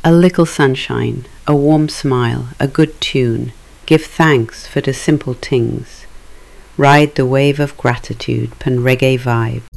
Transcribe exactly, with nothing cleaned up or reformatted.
A little sunshine, a warm smile, a good tune, give thanks for the simple things. Ride the wave of gratitude, pen reggae vibe.